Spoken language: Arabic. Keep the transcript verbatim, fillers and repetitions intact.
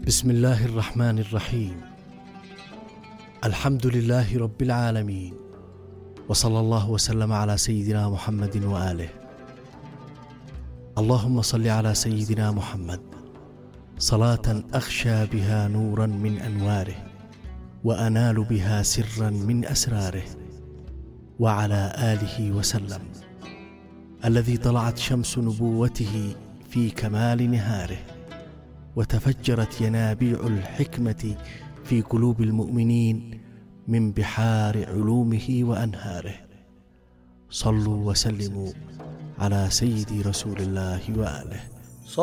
بسم الله الرحمن الرحيم. الحمد لله رب العالمين، وصلى الله وسلم على سيدنا محمد وآله. اللهم صل على سيدنا محمد صلاة أخشى بها نورا من أنواره، وأنال بها سرا من أسراره، وعلى آله وسلم الذي طلعت شمس نبوته في كمال نهاره، وتفجرت ينابيع الحكمة في قلوب المؤمنين من بحار علومه وأنهاره. صلوا وسلموا على سيد رسول الله وآله.